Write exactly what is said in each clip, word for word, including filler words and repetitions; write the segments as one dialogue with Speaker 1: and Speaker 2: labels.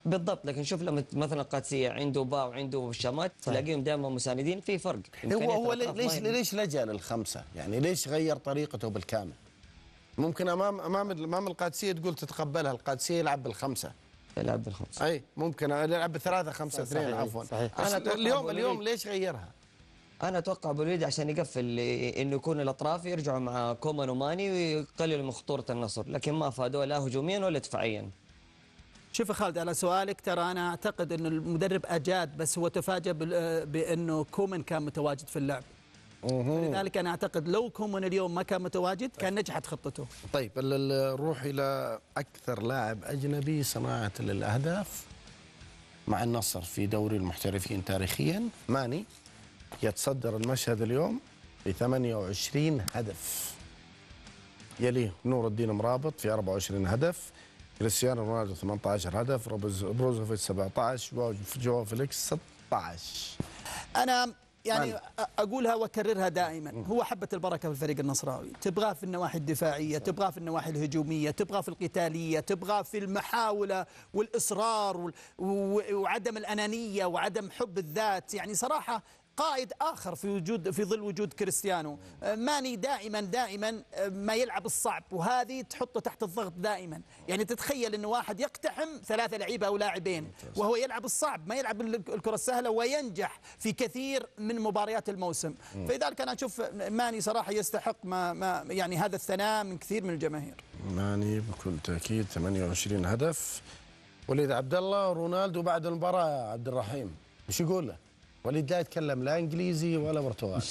Speaker 1: بالضبط. لكن شوف لما مثلا قادسيه عنده باء وعنده شامات تلاقيهم دائما مساندين، في فرق.
Speaker 2: هو هو ليش ليش لجأ للخمسه؟ يعني ليش غير طريقته بالكامل؟ ممكن امام امام امام القادسيه تقول تتقبلها، القادسيه يلعب بالخمسه،
Speaker 1: يلعب بالخمسه
Speaker 2: اي ممكن يلعب بثلاثه خمسه اثنين عفوا. انا اليوم اليوم ليش غيرها؟
Speaker 1: انا اتوقع ابو الوليد عشان يقفل انه يكون الاطراف يرجعوا مع كومان وماني ويقللوا من خطوره النصر، لكن ما فادوا لا هجوميا ولا دفاعيا.
Speaker 3: شوف يا خالد على سؤالك، ترى انا اعتقد انه المدرب اجاد، بس هو تفاجأ بانه كومان كان متواجد في اللعب. لذلك انا اعتقد لو كومان اليوم ما كان متواجد كان نجحت خطته.
Speaker 2: طيب نروح الى اكثر لاعب اجنبي صناعه للاهداف مع النصر في دوري المحترفين تاريخيا. ماني يتصدر المشهد اليوم ب ثمانية وعشرين هدف، يليه نور الدين مرابط في أربعة وعشرين هدف، كريستيانو رونالدو ثمانية عشر هدف، بروزوفيتش سبعة عشر، جو فيليكس ستة عشر.
Speaker 3: انا يعني اقولها واكررها دائما، هو حبه البركه في الفريق النصراوي، تبغاه في النواحي الدفاعيه، تبغاه في النواحي الهجوميه، تبغاه في القتاليه، تبغاه في المحاوله والاصرار وعدم الانانيه وعدم حب الذات. يعني صراحه قائد آخر في وجود في ظل وجود كريستيانو. ماني دائما دائما ما يلعب الصعب، وهذه تحطه تحت الضغط دائما. يعني تتخيل انه واحد يقتحم ثلاثة لعيبه او لاعبين وهو يلعب الصعب، ما يلعب الكره السهله، وينجح في كثير من مباريات الموسم. فلذلك انا اشوف ماني صراحه يستحق ما, ما يعني هذا الثناء من كثير من الجماهير.
Speaker 2: ماني بكل تاكيد ثمانية وعشرين هدف. وليد عبد الله رونالدو بعد المباراه يا عبد الرحيم ايش يقول له؟ وليد لا يتكلم لا انجليزي ولا برتغالي.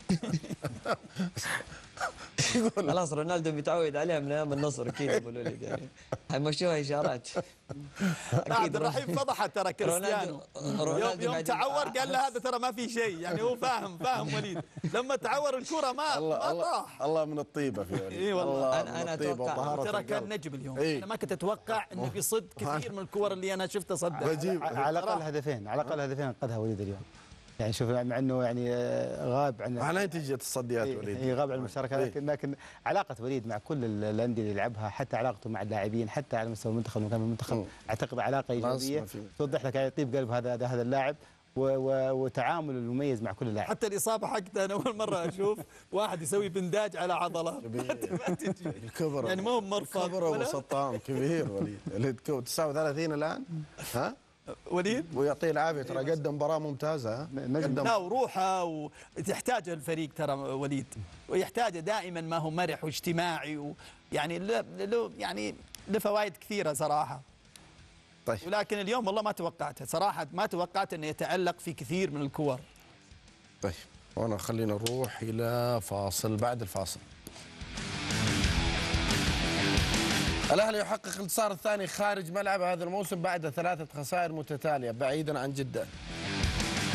Speaker 1: خلاص رونالدو متعود عليها من ايام النصر اكيد ابو الوليد، يعني حيمشوها اشارات.
Speaker 3: عبد الرحيم فضحت ترى كريستيانو يوم, يوم تعور قال له هذا ترى ما في شيء، يعني هو فاهم فاهم وليد لما تعور الكره ما
Speaker 2: الله
Speaker 3: ما طاح.
Speaker 2: الله من الطيبه في وليد.
Speaker 3: اي والله
Speaker 1: انا انا اتوقع
Speaker 3: ترى كان نجم اليوم. إيه؟ انا ما كنت اتوقع انه بيصد كثير من الكور اللي انا شفتها صدها.
Speaker 4: على الاقل هدفين، على الاقل هدفين انقذها وليد اليوم. يعني شوف مع انه يعني غاب عن
Speaker 2: على نتيجه التصديات وليد،
Speaker 4: اي غاب عن المشاركه، لكن لكن علاقه وليد مع كل الانديه اللي يلعبها، حتى علاقته مع اللاعبين، حتى على مستوى المنتخب وكان المنتخب اعتقد علاقه ايجابيه توضح لك يعني يطيب قلب هذا هذا اللاعب وتعامله المميز مع كل لاعب.
Speaker 3: حتى الاصابه حقته انا اول مره اشوف واحد يسوي بنداج على عضله
Speaker 2: الكبر،
Speaker 3: يعني ما هو مرفض
Speaker 2: كبر وسطام كبير. وليد وليد تسعة وثلاثين الان ها
Speaker 3: وليد
Speaker 2: ويعطيه العافيه، ترى قدم مباراه ممتازه.
Speaker 3: قدم لا وروحه وتحتاج الفريق ترى وليد، ويحتاج دائما ما هو مرح واجتماعي، ويعني له يعني له فوائد كثيره صراحه.
Speaker 2: طيب
Speaker 3: ولكن اليوم والله ما توقعته صراحه، ما توقعت انه يتالق في كثير من الكور.
Speaker 2: طيب وانا خلينا نروح الى فاصل، بعد الفاصل. الأهلي يحقق الانتصار الثاني خارج ملعب هذا الموسم بعد ثلاثة خسائر متتالية بعيدا عن جدة.